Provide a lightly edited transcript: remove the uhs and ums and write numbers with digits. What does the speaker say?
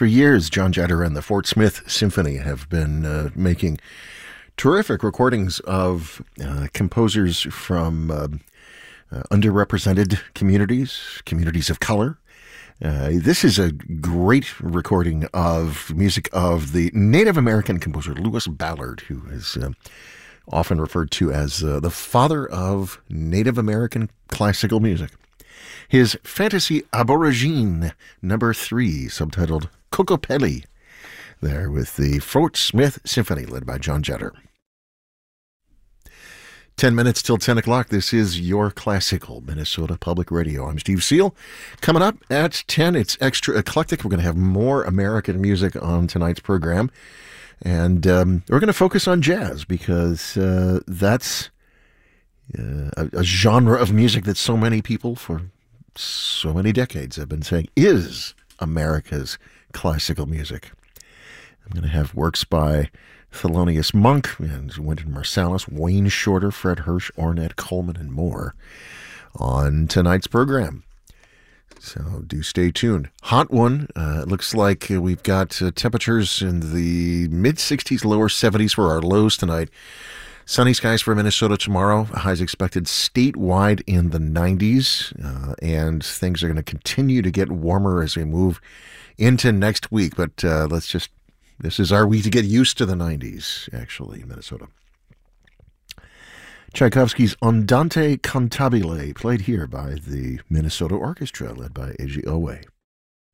For years, John Jetter and the Fort Smith Symphony have been making terrific recordings of composers from underrepresented communities of color. This is a great recording of music of the Native American composer Lewis Ballard, who is often referred to as the father of Native American classical music. His Fantasy Aborigine number 3, subtitled Kokopelli, there with the Fort Smith Symphony, led by John Jetter. 10 minutes till 10 o'clock. This is your classical Minnesota Public Radio. I'm Steve Seal. Coming up at 10, it's extra eclectic. We're going to have more American music on tonight's program. And we're going to focus on jazz because that's a genre of music that so many people for so many decades have been saying is America's classical music. I'm going to have works by Thelonious Monk and Wynton Marsalis, Wayne Shorter, Fred Hirsch, Ornette Coleman, and more on tonight's program. So do stay tuned. Hot one. It looks like we've got temperatures in the mid-60s, lower 70s for our lows tonight. Sunny skies for Minnesota tomorrow. Highs expected statewide in the 90s. And things are going to continue to get warmer as we move into next week. But this is our week to get used to the 90s, actually, in Minnesota. Tchaikovsky's Andante Cantabile, played here by the Minnesota Orchestra, led by Eiji Owe.